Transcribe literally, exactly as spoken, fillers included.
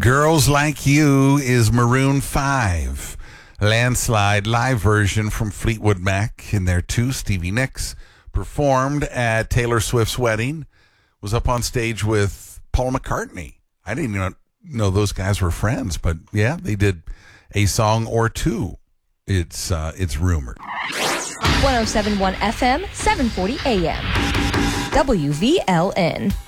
Girls Like You is Maroon five. Landslide live version from Fleetwood Mac in there too. Stevie Nicks performed at Taylor Swift's wedding. Was up on stage with Paul McCartney. I didn't even know those guys were friends, but yeah, they did a song or two. It's uh, it's rumored. one oh seven point one F M, seven forty A M. W V L N.